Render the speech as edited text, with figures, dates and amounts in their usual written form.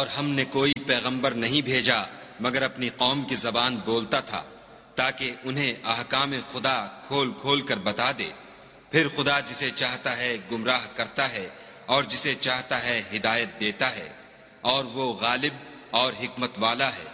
और हमने कोई पैगंबर नहीं भेजा मगर अपनी कौम की जबान बोलता था, ताकि उन्हें अहकाम खुदा खोल खोल कर बता दे। फिर खुदा जिसे चाहता है गुमराह करता है और जिसे चाहता है हिदायत देता है, और वो गालिब और हिकमत वाला है।